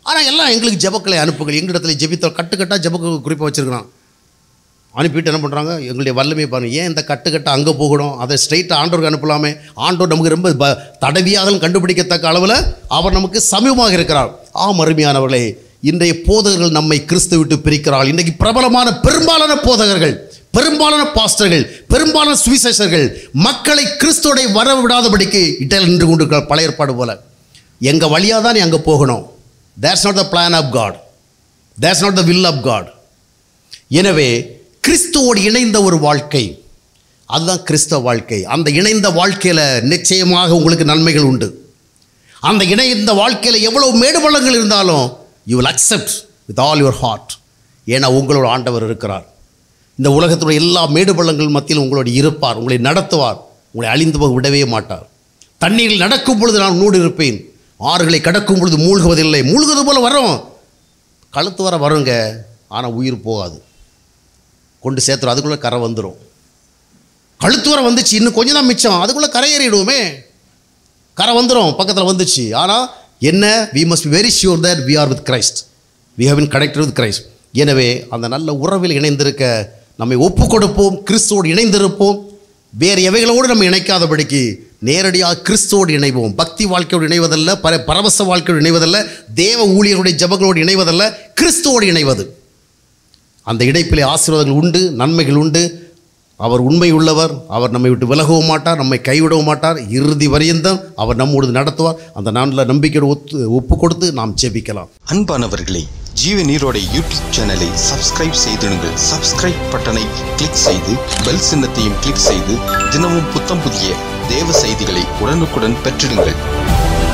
ஆனால் எல்லாம் எங்களுக்கு ஜெபக்களை அனுப்புகள், எங்களிடத்துல ஜெபித்த கட்டுக்கட்டாக ஜெபக்கு குறிப்பாக வச்சுருக்கிறான். அனுப்பிட்டு என்ன பண்ணுறாங்க, எங்களுடைய வல்லமையை பாருங்கள். ஏன் இந்த கட்டுக்கட்டை அங்கே போகணும், அதை ஸ்ட்ரைட்டாக ஆண்டோருக்கு அனுப்பலாமே. ஆண்டோர் நமக்கு ரொம்ப தடவியாக கண்டுபிடிக்கத்தக்க அளவில் அவர் நமக்கு சமீபமாக இருக்கிறார். அருமையானவர்களே, இன்றைய போதகர்கள் நம்மை கிறிஸ்து விட்டு பிரிக்கிறார்கள். இன்றைக்கு பிரபலமான பெரும்பாலான போதகர்கள், பெரும்பாலான பாஸ்டர்கள், பெரும்பாலான சுவிசேஷர்கள் மக்களை கிறிஸ்துவோட வர விடாதபடிக்கு இடையில் நின்று கொண்டிருக்கிறார். பழைய ஏற்பாடு போல எங்கள் வழியாக தான் நீ அங்கே போகணும். That's not the plan of God, that's not the will of God. எனவே கிறிஸ்துவோடு இணைந்த ஒரு வாழ்க்கை, அதுதான் கிறிஸ்தவ வாழ்க்கை. அந்த இணைந்த வாழ்க்கையில் நிச்சயமாக உங்களுக்கு நன்மைகள் உண்டு. அந்த இணைந்த வாழ்க்கையில் எவ்வளவு மேடுபள்ளங்கள் இருந்தாலும் you will accept with all your heart. ஏன்னா உங்களோட ஆண்டவர் இருக்கிறார். இந்த உலகத்துடைய எல்லா மேடுபள்ளங்கள் மத்தியில் உங்களோடு இருப்பார், உங்களை நடத்துவார், உங்களை அழிந்து போக விடவே மாட்டார். தண்ணீரில் நடக்கும் பொழுது நான் நூடு இருப்பேன், ஆறுகளை கடக்கும் பொழுது மூழ்குவதில்லை. மூழ்குவது போல் வரும், கழுத்து வர வருங்க, ஆனால் உயிர் போகாது, கொண்டு சேர்த்துரும். அதுக்குள்ளே கரை வந்துடும். கழுத்து வர வந்துச்சு, இன்னும் கொஞ்சம் தான் மிச்சம், அதுக்குள்ளே கரை ஏறிடுவோமே. கரை வந்துடும், பக்கத்தில் வந்துச்சு. ஆனால் என்ன, we must be very sure that we are with Christ, we have been connected with Christ. எனவே அந்த நல்ல உறவில் இணைந்திருக்க நம்மை ஒப்பு கொடுப்போம், கிறிஸ்துவோடு இணைந்திருப்போம். வேறு எவைகளோடு நம்ம இணைக்காதபடிக்கு நேரடியாக கிறிஸ்துவோடு இணைவோம். பக்தி வாழ்க்கையோடு இணைவதல்ல, பரவச வாழ்க்கையோடு இணைவதல்ல, தேவ ஊழியர்களுடைய ஜபங்களோடு இணைவதல்ல, கிறிஸ்துவோடு இணைவது. அந்த இணைப்பிலே ஆசீர்வாதங்கள் உண்டு, நன்மைகள் உண்டு. அவர் உண்மை உள்ளவர், அவர் நம்மை விட்டு விலகவும் மாட்டார், நம்மை கைவிடவும் மாட்டார். இறுதி வரையந்தம் அவர் நம்மோடு நடத்துவார். அந்த நாளில் நம்பிக்கையோடு ஒப்பு கொடுத்து நாம் ஜெபிக்கலாம். அன்பானவர்களே, ஜீவ நீரோட யூடியூப் சேனலை சப்ஸ்கிரைப் செய்திடுங்கள். சப்ஸ்கிரைப் பட்டனை கிளிக் செய்து பெல் சின்னத்தையும் கிளிக் செய்து தினமும் புத்தம் புதிய தேவ செய்திகளை உடனுக்குடன் பெற்றிடுங்கள்.